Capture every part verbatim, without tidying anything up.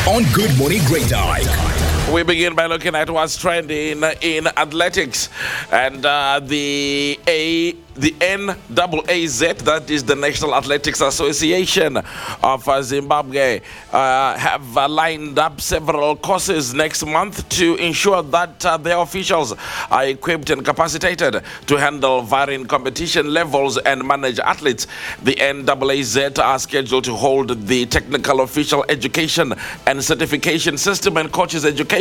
on Good Morning Great Dyke. We begin by looking at what's trending in athletics, and uh, the A, the N double A Z, that is the National Athletics Association of uh, Zimbabwe, uh, have uh, lined up several courses next month to ensure that uh, their officials are equipped and capacitated to handle varying competition levels and manage athletes. The N double A Z are scheduled to hold the technical official education and certification system and coaches education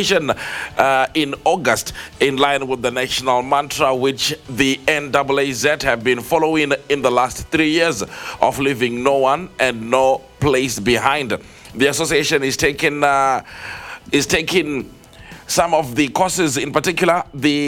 Uh, in August, in line with the national mantra which the N double A Z have been following in the last three years of leaving no one and no place behind. The association is taking uh, is taking some of the courses, in particular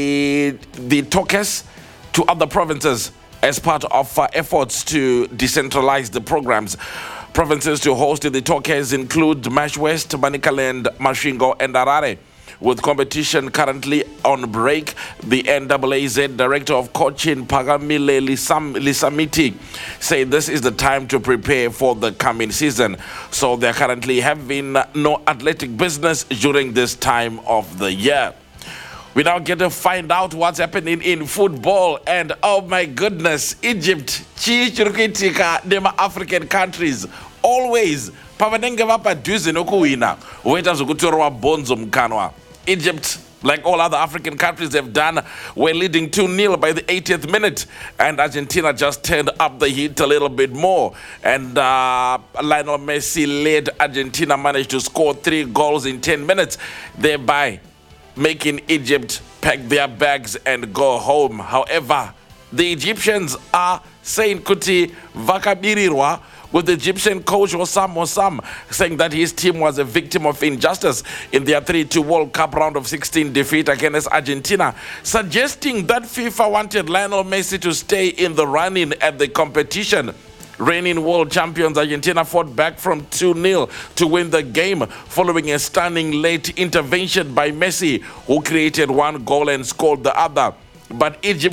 the the talkers, to other provinces as part of uh, efforts to decentralize the programs. Provinces to host the talkers include Mash West, Manicaland, Masvingo, and Harare. With competition currently on break, the N double A Z Director of Coaching, Pagamile Lisam, Lisamiti, said this is the time to prepare for the coming season. So they're currently having no athletic business during this time of the year. We now get to find out what's happening in football, and oh my goodness, Egypt, chichirukitika nema African countries, always pavanenge vapadhuze nokuwina voita zvokutorwa bhonzo mukanwa. Egypt, like all other African countries have done, were leading two nil by the eightieth minute, and Argentina just turned up the heat a little bit more, and uh, Lionel Messi led Argentina, managed to score three goals in ten minutes, thereby making Egypt pack their bags and go home. However, the Egyptians are saying kuti vakabirirwa, with the Egyptian coach Osam Osam saying that his team was a victim of injustice in their three two World Cup round of sixteen defeat against Argentina, suggesting that FIFA wanted Lionel Messi to stay in the running at the competition. Reigning world champions Argentina fought back from two nil to win the game following a stunning late intervention by Messi, who created one goal and scored the other. But Egypt